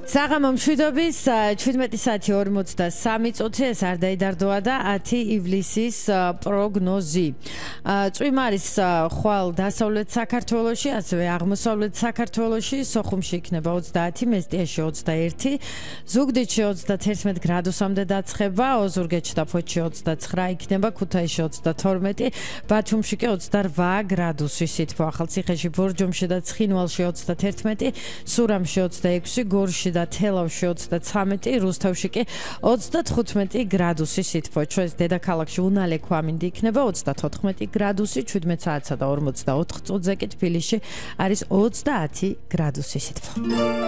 საღამო მშვიდობის 17 საათი 43 წუთი ეს არ დაიდარდოა და 10 ივლისის პროგნოზი. წვიმარის ხვალ დასავლეთ საქართველოში, ასევე აღმოსავლეთ საქართველოში, სოხუმში იქნება 30, მესტიაში 21, ზუგდიდში 31 გრადუსამდე დაცხება, ოზურგეთში და ფოთში 29 იქნება, ქუთაისში 32, ბათუმში კი 28 გრადუსი სითბო, ახალციხეში, ბორჯომში და ცხინვალში 31, სურამში 26, გორში და თელავში 33, რუსთავში კი 35 გრადუსი სითბო. ჩვენს დედაქალაქში უნალე ქვამინდი იქნება 34 გრადუსი, 17 საათსა და 44 წუთზე კი თბილისში არის 30 გრადუსი სითბო.